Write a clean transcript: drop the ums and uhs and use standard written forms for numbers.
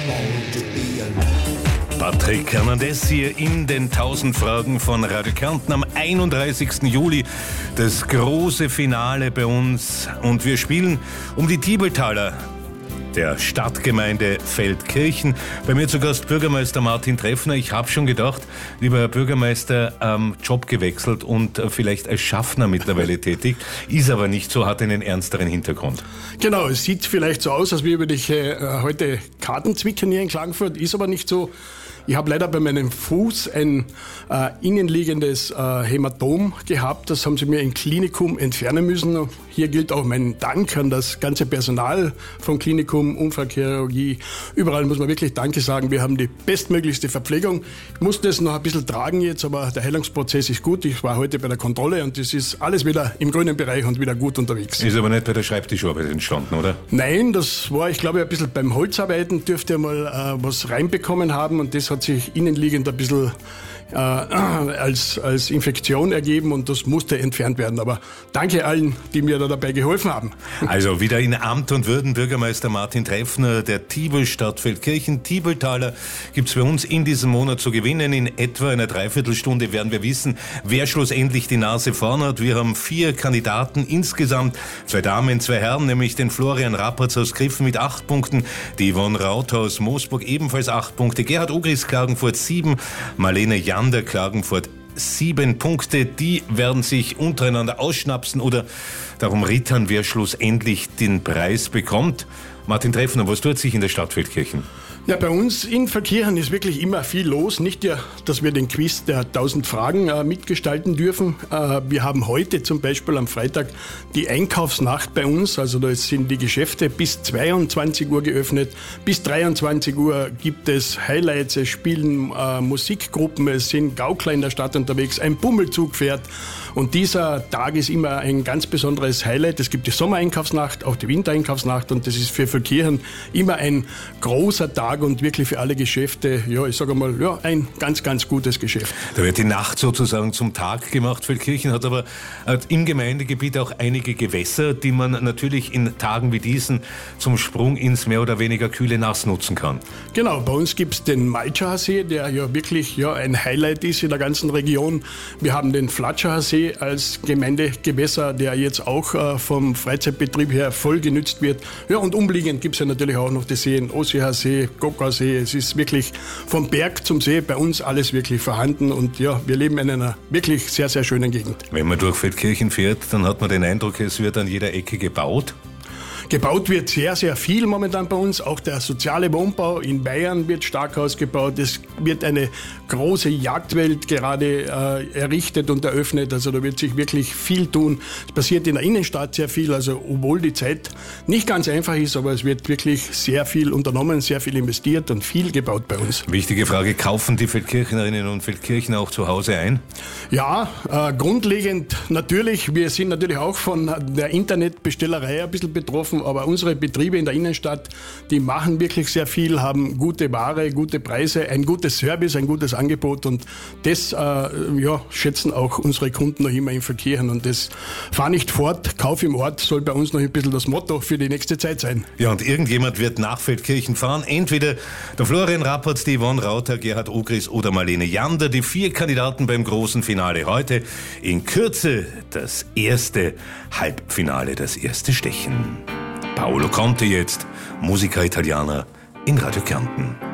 Patrick Hernandez hier in den 1000 Fragen von Radio Kärnten am 31. Juli. Das große Finale bei uns und wir spielen um die Tibeltaler der Stadtgemeinde Feldkirchen. Bei mir zu Gast Bürgermeister Martin Treffner. Ich habe schon gedacht, lieber Herr Bürgermeister, Job gewechselt und vielleicht als Schaffner mittlerweile tätig. Ist aber nicht so, hat einen ernsteren Hintergrund. Genau, es sieht vielleicht so aus, als würde ich heute Karten zwicken hier in Klagenfurt, ist aber nicht so. Ich habe leider bei meinem Fuß ein innenliegendes Hämatom gehabt. Das haben sie mir im Klinikum entfernen müssen. Hier gilt auch mein Dank an das ganze Personal vom Klinikum, Unfallchirurgie. Überall muss man wirklich Danke sagen. Wir haben die bestmöglichste Verpflegung. Ich musste es noch ein bisschen tragen jetzt, aber der Heilungsprozess ist gut. Ich war heute bei der Kontrolle und es ist alles wieder im grünen Bereich und wieder gut unterwegs. Ist aber nicht bei der Schreibtischarbeit entstanden, oder? Nein, das war, ich glaube, ein bisschen beim Holzarbeiten dürfte mal was reinbekommen haben und das hat sich innenliegend ein bisschen als Infektion ergeben und das musste entfernt werden. Aber danke allen, die mir da dabei geholfen haben. Also wieder in Amt und Würden Bürgermeister Martin Treffner der Tibelstadt Feldkirchen. Tibeltaler gibt es bei uns in diesem Monat zu gewinnen. In etwa einer Dreiviertelstunde werden wir wissen, wer schlussendlich die Nase vorn hat. Wir haben 4 Kandidaten insgesamt, 2 Damen, 2 Herren, nämlich den Florian Rappertz aus Griffen mit 8 Punkten, die Yvonne Rauter aus Moosburg ebenfalls 8 Punkte, Gerhard Ogris Klagenfurt 7, Marlene Jander Klagenfurt 7 Punkte, die werden sich untereinander ausschnapsen oder darum rittern, wer schlussendlich den Preis bekommt. Martin Treffner, was tut sich in der Stadt Feldkirchen? Ja, bei uns in Feldkirchen ist wirklich immer viel los. Nicht ja, dass wir den Quiz der 1000 Fragen mitgestalten dürfen. Wir haben heute zum Beispiel am Freitag die Einkaufsnacht bei uns. Also da sind die Geschäfte bis 22 Uhr geöffnet. Bis 23 Uhr gibt es Highlights, es spielen Musikgruppen, es sind Gaukler in der Stadt unterwegs, ein Bummelzug fährt. Und dieser Tag ist immer ein ganz besonderes Highlight. Es gibt die Sommereinkaufsnacht, auch die Wintereinkaufsnacht und das ist für Feldkirchen immer ein großer Tag und wirklich für alle Geschäfte, ja, ich sage mal, ja, ein ganz, ganz gutes Geschäft. Da wird die Nacht sozusagen zum Tag gemacht. Feldkirchen hat aber im Gemeindegebiet auch einige Gewässer, die man natürlich in Tagen wie diesen zum Sprung ins mehr oder weniger kühle Nass nutzen kann. Genau, bei uns gibt es den Malchacher See, der ja wirklich ein Highlight ist in der ganzen Region. Wir haben den Flatschacher See als Gemeindegewässer, der jetzt auch vom Freizeitbetrieb her voll genützt wird. Ja, und umliegend gibt es ja natürlich auch noch die Seen, Ossiacher See, Gockersee. Es ist wirklich vom Berg zum See bei uns alles wirklich vorhanden und ja, wir leben in einer wirklich sehr, sehr schönen Gegend. Wenn man durch Feldkirchen fährt, dann hat man den Eindruck, es wird an jeder Ecke gebaut. Gebaut wird sehr, sehr viel momentan bei uns. Auch der soziale Wohnbau in Bayern wird stark ausgebaut. Es wird eine große Jagdwelt gerade errichtet und eröffnet. Also da wird sich wirklich viel tun. Es passiert in der Innenstadt sehr viel. Also obwohl die Zeit nicht ganz einfach ist, aber es wird wirklich sehr viel unternommen, sehr viel investiert und viel gebaut bei uns. Wichtige Frage, kaufen die Feldkirchnerinnen und Feldkirchner auch zu Hause ein? Ja, grundlegend natürlich. Wir sind natürlich auch von der Internetbestellerei ein bisschen betroffen. Aber unsere Betriebe in der Innenstadt, die machen wirklich sehr viel, haben gute Ware, gute Preise, ein gutes Service, ein gutes Angebot und das schätzen auch unsere Kunden noch immer in Feldkirchen und das fahr nicht fort, Kauf im Ort soll bei uns noch ein bisschen das Motto für die nächste Zeit sein. Ja, und irgendjemand wird nach Feldkirchen fahren, entweder der Florian Rappertz, die Yvonne Rauter, Gerhard Ogris oder Marlene Jander, die 4 Kandidaten beim großen Finale heute. In Kürze das erste Halbfinale, das erste Stechen. Paolo Conte jetzt, Musica Italiana in Radio Kärnten.